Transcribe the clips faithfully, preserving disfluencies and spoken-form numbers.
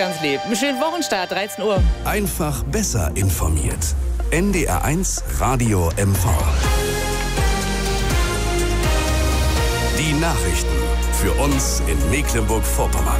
ganz lieb. Einen schönen Wochenstart, dreizehn Uhr. Einfach besser informiert. N D R eins Radio M V. Die Nachrichten für uns in Mecklenburg-Vorpommern.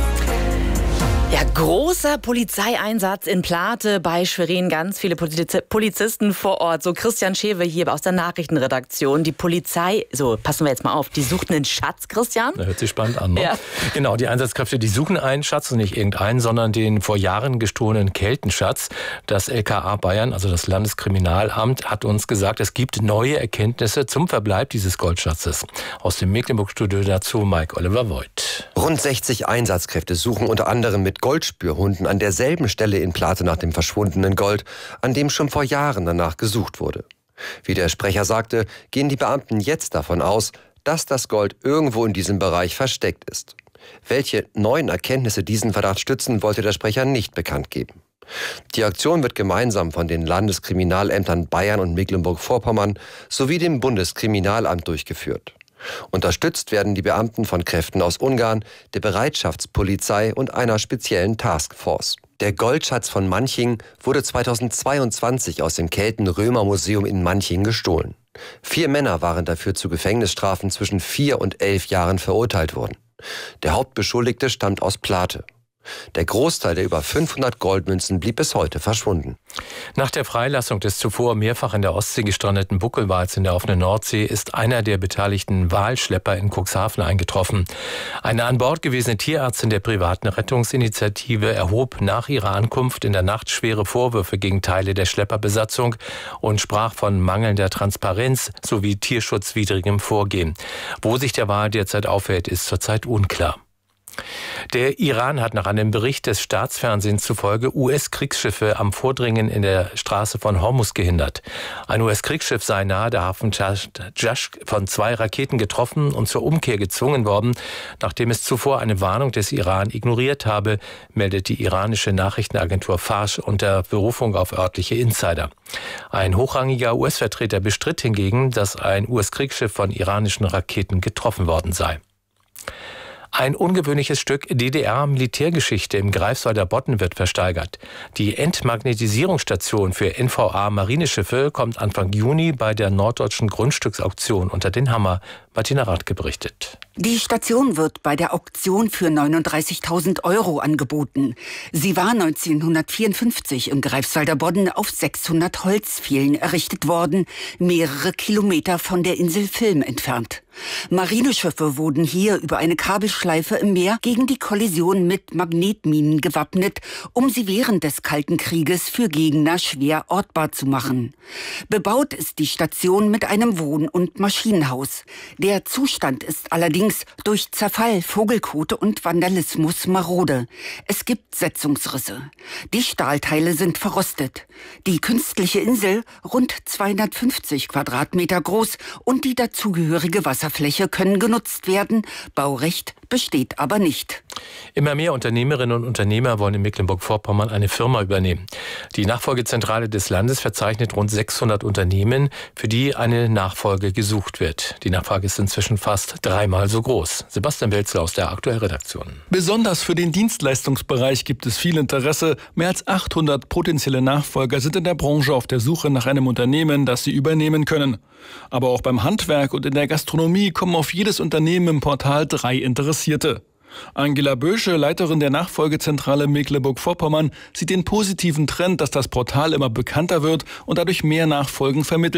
Ja, großer Polizeieinsatz in Plate bei Schwerin. Ganz viele Polizisten vor Ort. So Christian Schewe hier aus der Nachrichtenredaktion. Die Polizei, so passen wir jetzt mal auf, die sucht einen Schatz, Christian. Das hört sich spannend an, ne? Ja. Genau, die Einsatzkräfte, die suchen einen Schatz und nicht irgendeinen, sondern den vor Jahren gestohlenen Keltenschatz. Das L K A Bayern, also das Landeskriminalamt, hat uns gesagt, es gibt neue Erkenntnisse zum Verbleib dieses Goldschatzes. Aus dem Mecklenburg-Studio dazu Mike Oliver Voigt. Rund sechzig Einsatzkräfte suchen unter anderem mit Goldspürhunden an derselben Stelle in Plate nach dem verschwundenen Gold, an dem schon vor Jahren danach gesucht wurde. Wie der Sprecher sagte, gehen die Beamten jetzt davon aus, dass das Gold irgendwo in diesem Bereich versteckt ist. Welche neuen Erkenntnisse diesen Verdacht stützen, wollte der Sprecher nicht bekannt geben. Die Aktion wird gemeinsam von den Landeskriminalämtern Bayern und Mecklenburg-Vorpommern sowie dem Bundeskriminalamt durchgeführt. Unterstützt werden die Beamten von Kräften aus Ungarn, der Bereitschaftspolizei und einer speziellen Taskforce. Der Goldschatz von Manching wurde zweitausendzweiundzwanzig aus dem Kelten-Römer-Museum in Manching gestohlen. Vier Männer waren dafür zu Gefängnisstrafen zwischen vier und elf Jahren verurteilt worden. Der Hauptbeschuldigte stammt aus Plate. Der Großteil der über fünfhundert Goldmünzen blieb bis heute verschwunden. Nach der Freilassung des zuvor mehrfach in der Ostsee gestrandeten Buckelwals in der offenen Nordsee ist einer der beteiligten Walschlepper in Cuxhaven eingetroffen. Eine an Bord gewesene Tierärztin der privaten Rettungsinitiative erhob nach ihrer Ankunft in der Nacht schwere Vorwürfe gegen Teile der Schlepperbesatzung und sprach von mangelnder Transparenz sowie tierschutzwidrigem Vorgehen. Wo sich der Wal derzeit aufhält, ist zurzeit unklar. Der Iran hat nach einem Bericht des Staatsfernsehens zufolge U S-Kriegsschiffe am Vordringen in der Straße von Hormuz gehindert. Ein U S-Kriegsschiff sei nahe der Hafen Jash von zwei Raketen getroffen und zur Umkehr gezwungen worden, nachdem es zuvor eine Warnung des Iran ignoriert habe, meldet die iranische Nachrichtenagentur Fars unter Berufung auf örtliche Insider. Ein hochrangiger U S-Vertreter bestritt hingegen, dass ein U S-Kriegsschiff von iranischen Raketen getroffen worden sei. Ein ungewöhnliches Stück D D R-Militärgeschichte im Greifswalder Bodden wird versteigert. Die Entmagnetisierungsstation für N V A-Marineschiffe kommt Anfang Juni bei der norddeutschen Grundstücksauktion unter den Hammer. Martina Radke berichtet. Die Station wird bei der Auktion für neununddreißigtausend Euro angeboten. Sie war neunzehnhundertvierundfünfzig im Greifswalder Bodden auf sechshundert Holzpfählen errichtet worden, mehrere Kilometer von der Insel Vilm entfernt. Marineschiffe wurden hier über eine Kabelschleife im Meer gegen die Kollision mit Magnetminen gewappnet, um sie während des Kalten Krieges für Gegner schwer ortbar zu machen. Bebaut ist die Station mit einem Wohn- und Maschinenhaus. Der Zustand ist allerdings durch Zerfall, Vogelkote und Vandalismus marode. Es gibt Setzungsrisse. Die Stahlteile sind verrostet. Die künstliche Insel, rund zweihundertfünfzig Quadratmeter groß, und die dazugehörige Wasserfläche können genutzt werden. Baurecht besteht aber nicht. Immer mehr Unternehmerinnen und Unternehmer wollen in Mecklenburg-Vorpommern eine Firma übernehmen. Die Nachfolgezentrale des Landes verzeichnet rund sechshundert Unternehmen, für die eine Nachfolge gesucht wird. Die Nachfrage ist inzwischen fast dreimal so groß. Sebastian Welzel aus der Aktuellredaktion. Besonders für den Dienstleistungsbereich gibt es viel Interesse. Mehr als achthundert potenzielle Nachfolger sind in der Branche auf der Suche nach einem Unternehmen, das sie übernehmen können. Aber auch beim Handwerk und in der Gastronomie kommen auf jedes Unternehmen im Portal drei Interessierte. Angela Bösche, Leiterin der Nachfolgezentrale Mecklenburg-Vorpommern, sieht den positiven Trend, dass das Portal immer bekannter wird und dadurch mehr Nachfolgen vermittelt.